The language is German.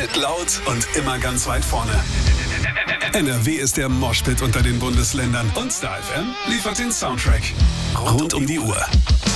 Hit laut und immer ganz weit vorne. NRW ist der Moshpit unter den Bundesländern und Star FM liefert den Soundtrack. Rund um die Uhr.